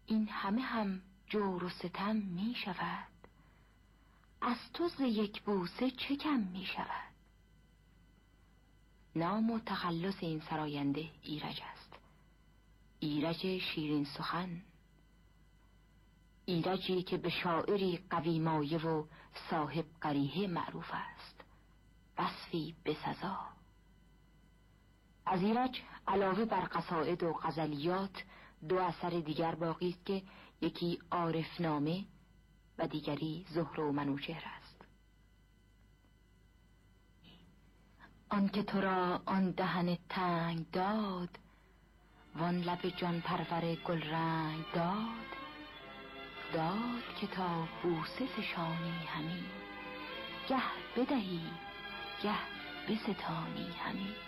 این همه هم جور و ستم می شود، از تو ز یک بوسه چه کم می شود. نام و تخلص این سراینده ایرج است، ایرج شیرین سخن، ایرجی که به شاعری قوی مایه و صاحب قریحه معروف است، وصفی بسزا. از ایرج علاوه بر قصائد و غزلیات 2 اثر دیگر باقی است که یکی عارف نامه و دیگری زهره و منوچهر است. آن که تو را آن دهن تنگ داد، وان لب جان پرور گل رنگ داد، که تا بوسه فشانی همی، گه بدهی گه بستانی همی.